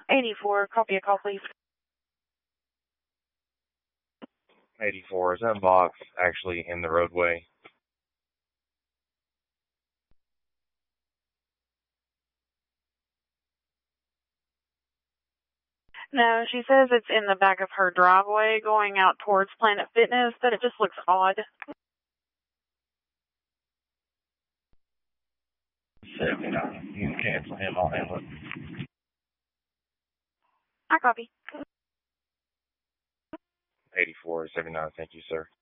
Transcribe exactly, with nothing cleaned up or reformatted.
eighty-four, copy a call, please. eighty-four, is that box actually in the roadway? No, she says it's in the back of her driveway going out towards Planet Fitness, but it just looks odd. seventy-nine. You can cancel him. I'll handle it. I copy. eighty-four, seventy-nine. Thank you, sir.